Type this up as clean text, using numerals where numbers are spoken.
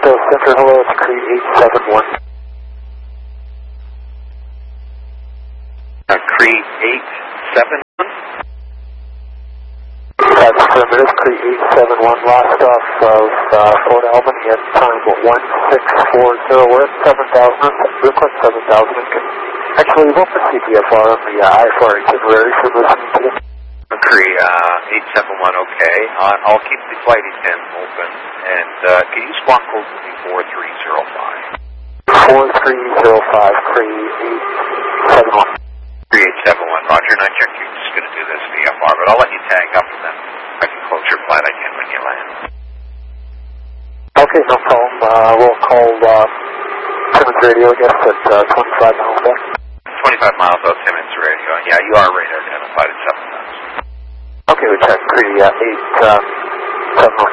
Still Center, hello, it's Cree 871. Cree 871? That's affirmative, Cree 871, lost off of Fort Albany at time 1640, we're at 7,000, request 7,000. Actually, we'll proceed VFR on the IFR itinerary for listening to this. Cree 871, okay. I'll keep the flight attendant open, and can you squawk code to me 4305? 4305, Cree 871. Cree 871, Roger, and I check you're just going to do this VFR, but I'll let you tag up and then I can close your flight again when you land. Okay, no problem. We'll call Simmons Radio, I guess, at 25 miles back. 25 miles out Simmons Radio. Yeah, you are radar identified at 7,000. Okay, we check Cree 871.